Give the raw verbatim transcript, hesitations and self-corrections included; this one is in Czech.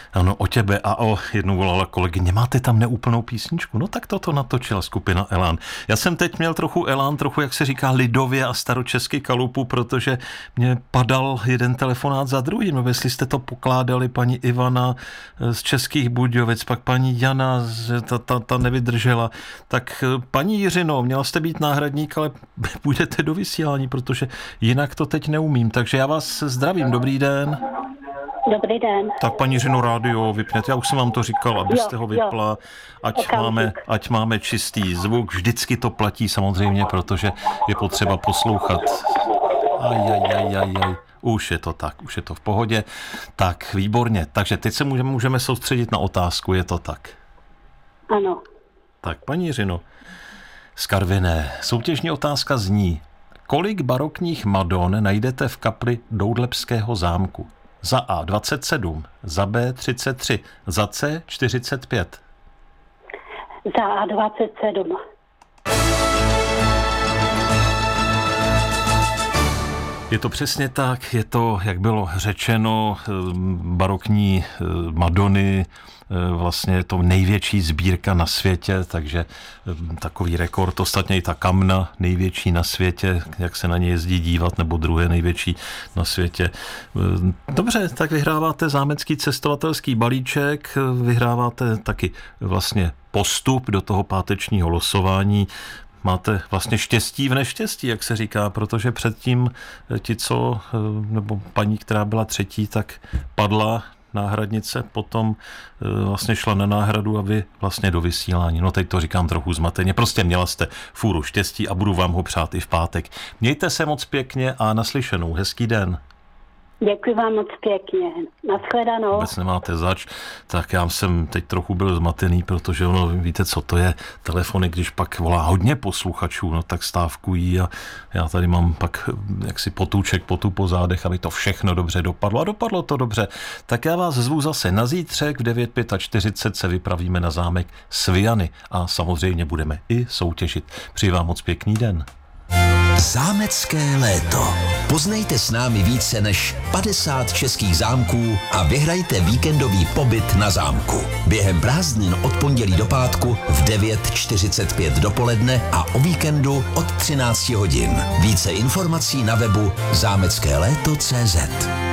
Ano, o tebe a o jednou volala kolegyně. Máte tam neúplnou písničku? No tak toto natočila skupina Elán. Já jsem teď měl trochu Elán, trochu, jak se říká, lidově a staročesky kalupu, protože mě padal jeden telefonát za druhým. No, jestli jste to pokládali, paní Ivana z Českých Budějovic, pak paní Jana, ta, ta, ta nevydržela. Tak paní Jiřino, měla jste být náhradník, ale půjdete do vysílání, protože jinak to teď neumím. Takže já vás zdravím. Dobrý den. Dobrý den. Tak paní Jiřino, rádio vypněte. Já už jsem vám to říkal, abyste jo, ho vypla, ať máme, ať máme čistý zvuk. Vždycky to platí samozřejmě, protože je potřeba poslouchat. Aj, aj, aj, aj, aj. Už je to tak, už je to v pohodě. Tak, výborně. Takže teď se můžeme, můžeme soustředit na otázku, je to tak? Ano. Tak, paní Jiřino, z Karviné. Soutěžní otázka zní, kolik barokních Madon najdete v kapli Doudlebského zámku? Za A dvacet sedm, za B třicet tři, za C čtyřicet pět. Za A dvacet sedm. Je to přesně tak, je to, jak bylo řečeno, barokní Madony, vlastně je to největší sbírka na světě, takže takový rekord, ostatně i ta kamna největší na světě, jak se na ně jezdí dívat, nebo druhé největší na světě. Dobře, tak vyhráváte zámecký cestovatelský balíček, vyhráváte taky vlastně postup do toho pátečního losování. Máte vlastně štěstí v neštěstí, jak se říká, protože předtím ti, co, nebo paní, která byla třetí, tak padla náhradnice, potom vlastně šla na náhradu a vy vlastně do vysílání. No teď to říkám trochu zmateně. Prostě měla jste fůru štěstí a budu vám ho přát i v pátek. Mějte se moc pěkně a naslyšenou. Hezký den. Děkuji vám moc pěkně. Nashledanou. Vůbec nemáte zač. Tak já jsem teď trochu byl zmatený, protože ono, víte, co to je, telefony, když pak volá hodně posluchačů, no tak stávkují a já tady mám pak jaksi potůček potu po zádech, aby to všechno dobře dopadlo. A dopadlo to dobře. Tak já vás zvu zase na zítřek v devět čtyřicet pět se vypravíme na zámek Sviany a samozřejmě budeme i soutěžit. Přeji vám moc pěkný den. Zámecké léto. Poznejte s námi více než padesát českých zámků a vyhrajte víkendový pobyt na zámku. Během prázdnin od pondělí do pátku v devět čtyřicet pět dopoledne a o víkendu od třináct hodin. Více informací na webu zámecké léto tečka cé zet.